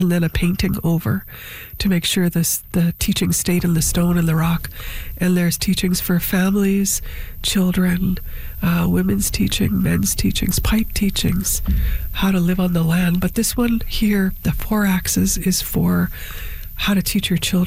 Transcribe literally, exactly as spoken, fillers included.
and then a painting over to make sure this the teaching stayed in the stone and the rock. And there's teachings for families, children, uh, women's teaching, men's teachings, pipe teachings, how to live on the land. But this one here, the four axes, is for how to teach your children